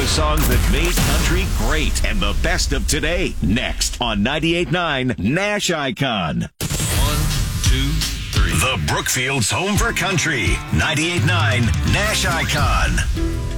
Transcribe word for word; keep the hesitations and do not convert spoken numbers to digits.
the songs that made country great and the best of today. Next on ninety-eight point nine Nash Icon. One, two, three. The Brookfield's home for country. ninety-eight point nine Nash Icon.